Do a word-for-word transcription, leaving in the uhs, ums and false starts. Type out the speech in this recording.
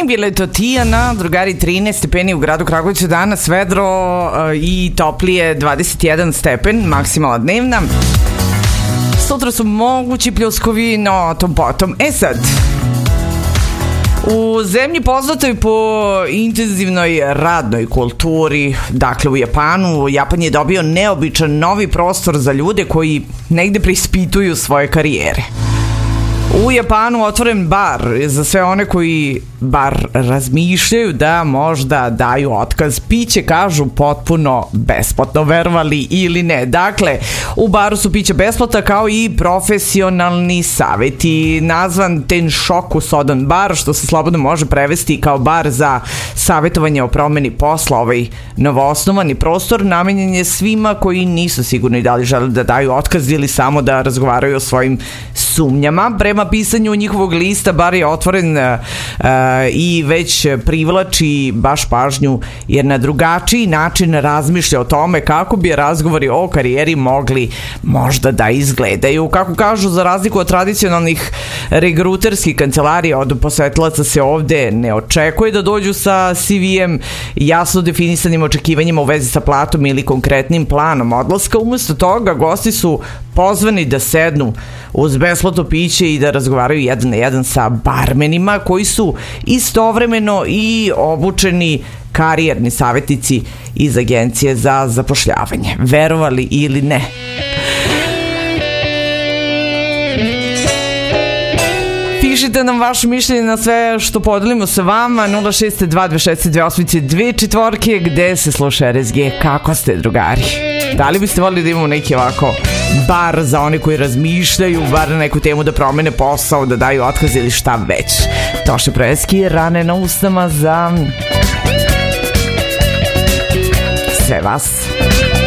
bila je to Tijana, drugari, trinaest stepeni u gradu Kragujevcu danas, vedro i toplije dvadeset jedan stepen, maksimalna dnevna. Sutra su mogući pljuskovi, no tom potom. E sad, u zemlji poznatoj po intenzivnoj radnoj kulturi, dakle u Japanu, Japan je dobio neobičan novi prostor za ljude koji negde preispituju svoje karijere. U Japanu otvoren bar za sve one koji bar razmišljaju da možda daju otkaz. Piće, kažu, potpuno besplatno, verovali ili ne. Dakle, u baru su piće besplatna kao i profesionalni saveti. Nazvan Tenshoku Sodan bar, što se slobodno može prevesti kao bar za savetovanje o promeni posla. Ovaj novoosnovani prostor namenjen je svima koji nisu sigurni da li žele da daju otkaz ili samo da razgovaraju o svojim sumnjama. Prema pisanju njihovog lista, bar je otvoren uh, i već privlači baš pažnju, jer na drugačiji način razmišlja o tome kako bi razgovori o karijeri mogli možda da izgledaju. Kako kažu, za razliku od tradicionalnih regruterskih kancelarija, od posetilaca se ovde ne očekuje da dođu sa C V-em, jasno definisanim očekivanjima u vezi sa platom ili konkretnim planom odlaska. Umesto toga, gosti su pozvani da sednu uz besplatno piće i da razgovaraju jedan na jedan sa barmenima koji su istovremeno i obučeni karijerni savjetnici iz agencije za zapošljavanje. Verovali ili ne? Pišite nam vaše mišljenje na sve što podelimo sa vama. Nula šest dva dve šest dve osam dve četvorke gde se sluša R S G. Kako ste, drugari? Da li biste volili da imamo neki ovako bar za one koji razmišljaju, bar na neku temu da promene posao, da daju otkaz ili šta već? Toše Projeski, rane na usnama za sve vas.